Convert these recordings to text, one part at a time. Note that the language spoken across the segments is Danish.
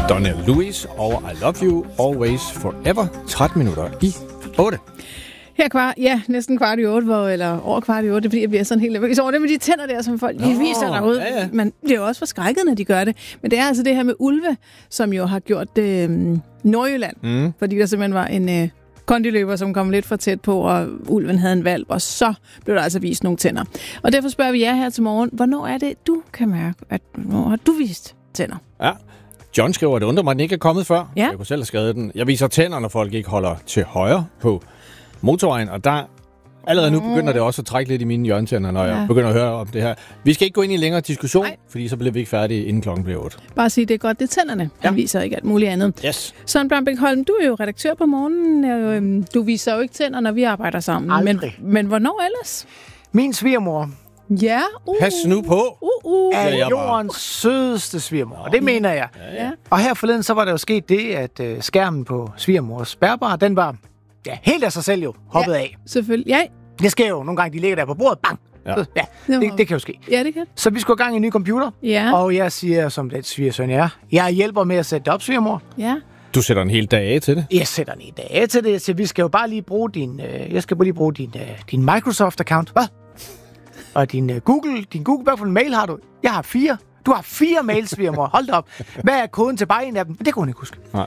Donnell Lewis og I Love You Always Forever. 13 minutter i 8. Næsten kvart i 8, eller over kvart i 8, fordi jeg bliver sådan helt nervøs over det med de tænder der, som folk de viser derude. Ja. Men det er jo også forskrækket, når de gør det. Men det er altså det her med ulve, som jo har gjort Nordjylland. Fordi der simpelthen var en kondiløber, som kom lidt for tæt på, og ulven havde en hvalp, og så blev der altså vist nogle tænder. Og derfor spørger vi jer her til morgen, hvornår er det, du kan mærke, at hvornår har du vist tænder? Ja. John skriver, at det undrer mig, at den ikke er kommet før. Ja. Jeg kunne selv have skrevet den. Jeg viser tænder, når folk ikke holder til højre på motorvejen, og der allerede nu begynder det også at trække lidt i mine hjørnetænder, når jeg begynder at høre om det her. Vi skal ikke gå ind i en længere diskussion, fordi så bliver vi ikke færdige, inden klokken bliver 8. Bare sige, det er godt, det er tænderne. Han viser ikke alt muligt andet. Yes. Søren Blambæk Holm, du er jo redaktør på morgenen. Du viser jo ikke tænder, når vi arbejder sammen. Aldrig. Men hvornår ellers? Min svigermor Ja. Pas nu på. er jordens sødeste svigermor, og det mener jeg. Ja. Og her forleden, så var der jo sket det, at skærmen på svigermors bærbar, den var helt af sig selv jo hoppet af. Selvfølgelig. Ja. Det sker jo nogle gange, de ligger der på bordet, bang! Ja. Så, det kan jo ske. Ja, det kan. Så vi skulle i gang i en ny computer, og jeg siger, som den svigersøn jeg er, jeg hjælper med at sætte det op, svigermor. Ja. Du sætter en hel dag af til det? Jeg sætter en hel dag af til det. Så vi skal jo bare lige bruge din din Microsoft-account. Hvad? Og din Google, hvad for en mail har du? Jeg har 4. Du har 4 mails, svigermor. Hold da op. Hvad er koden til bare en af dem? Det kunne hun ikke huske. Nej.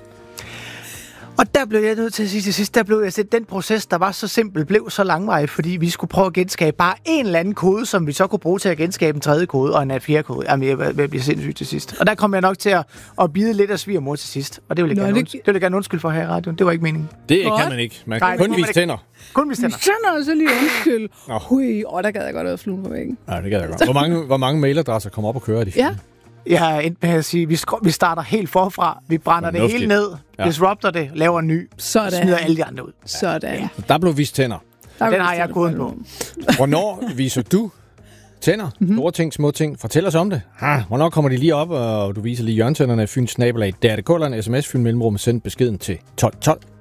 Og der blev jeg nødt til at sige til sidst, den proces, der var så simpel, blev så langvarig, fordi vi skulle prøve at genskabe bare en eller anden kode, som vi så kunne bruge til at genskabe en tredje kode og en fjerde kode. Jamen, jeg bliver sindssygt til sidst. Og der kom jeg nok til at bide lidt af svigermor til sidst. Og det vil jeg gerne undskylde for her i radioen. Det var ikke meningen. Det kan man ikke. Man kan kun vise tænder. Kun vise tænder. Tænder så lige undskyld. Der gad jeg godt at flue på væggen. Ja, det gad jeg godt. Hvor mange mailadresser kommer op og kører de? Ja. Jeg er endt med at sige, vi starter helt forfra. Vi brænder det hele ned, disrupter det, laver en ny, smider alle de andre ud. Sådan. Ja. Der blev vist tænder. Den har jeg koden på. Hvornår viser du tænder? Store ting, små ting. Fortæl os om det. Hvornår kommer de lige op, og du viser lige hjørnetænderne? Fyns nabolag, der er det kolder en sms, fyn mellemrum, send beskeden til 1212.